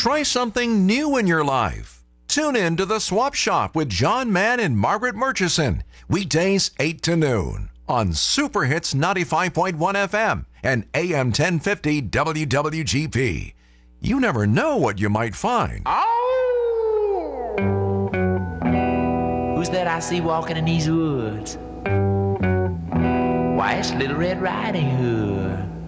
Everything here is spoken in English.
Try something new in your life. Tune in to The Swap Shop with John Mann and Margaret Murchison, weekdays 8 to noon on Super Hits 95.1 FM and AM 1050 WWGP. You never know what you might find. Who's that I see walking in these woods? Why, it's Little Red Riding Hood.